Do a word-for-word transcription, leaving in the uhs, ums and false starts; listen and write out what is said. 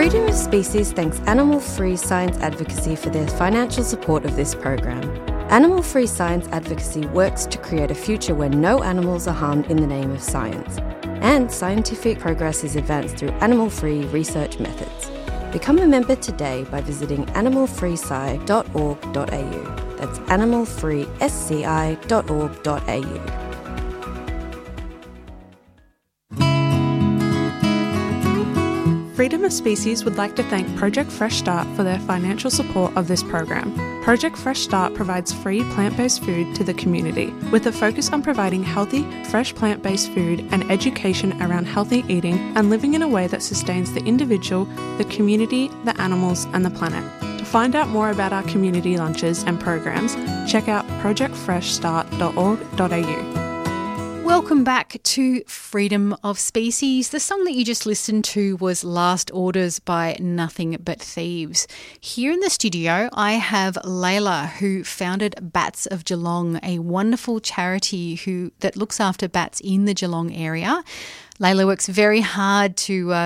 Freedom of Species thanks Animal Free Science Advocacy for their financial support of this program. Animal Free Science Advocacy works to create a future where no animals are harmed in the name of science. And scientific progress is advanced through animal-free research methods. Become a member today by visiting animal free sci dot org dot a u. That's animal free sci dot org dot a u. Freedom of Species would like to thank Project Fresh Start for their financial support of this program. Project Fresh Start provides free plant-based food to the community, with a focus on providing healthy, fresh plant-based food and education around healthy eating and living in a way that sustains the individual, the community, the animals and the planet. To find out more about our community lunches and programs, check out project fresh start dot org dot a u. Welcome back to Freedom of Species. The song that you just listened to was Last Orders by Nothing But Thieves. Here in the studio, I have Layla, who founded Bats of Geelong, a wonderful charity who that looks after bats in the Geelong area. Layla works very hard to uh,